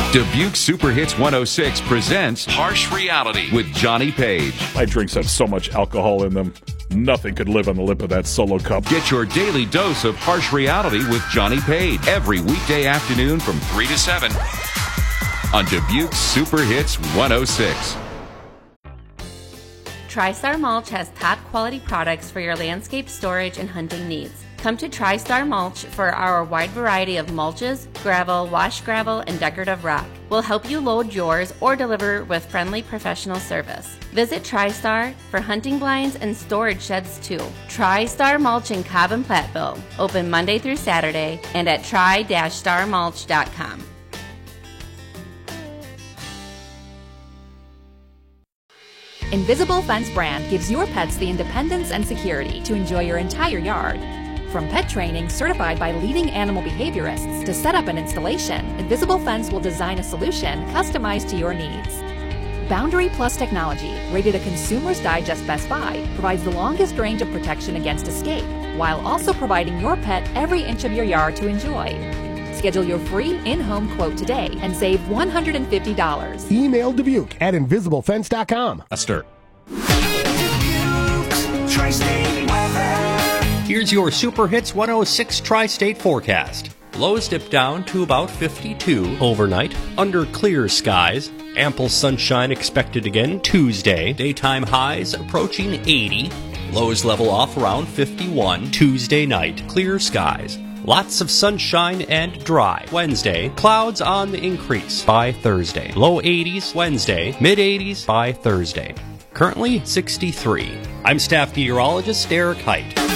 Dubuque Super Hits 106 presents Harsh Reality with Johnny Page. My drinks have so much alcohol in them, nothing could live on the lip of that Solo cup. Get your daily dose of Harsh Reality with Johnny Page every weekday afternoon from 3 to 7 on Dubuque Super Hits 106. TriStar Mulch has top quality products for your landscape storage and hunting needs. Come to TriStar Mulch for our wide variety of mulches, gravel, wash gravel, and decorative rock. We'll help you load yours or deliver with friendly professional service. Visit TriStar for hunting blinds and storage sheds too. TriStar Mulch in Cobb and Platteville. Open Monday through Saturday and at tri-starmulch.com. Invisible Fence brand gives your pets the independence and security to enjoy your entire yard. From pet training certified by leading animal behaviorists to set up an installation, Invisible Fence will design a solution customized to your needs. Boundary Plus technology, rated a Consumer's Digest Best Buy, provides the longest range of protection against escape, while also providing your pet every inch of your yard to enjoy. Schedule your free in-home quote today and save $150. Email Dubuque at invisiblefence.com. Here's your Super Hits 106 Tri-State forecast. Lows dip down to about 52 overnight, under clear skies. Ample sunshine expected again Tuesday. Daytime highs approaching 80. Lows level off around 51 Tuesday night. Clear skies. Lots of sunshine and dry. Wednesday, clouds on the increase by Thursday. Low 80s Wednesday, mid 80s by Thursday. Currently 63. I'm staff meteorologist Eric Height.